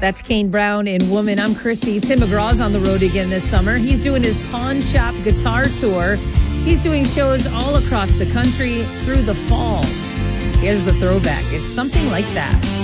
That's Kane Brown in Woman. I'm Chrissy. Tim McGraw's on the road again this summer. He's doing his Pawn Shop Guitar Tour. He's doing shows all across the country through the fall. Here's a throwback. It's something like that.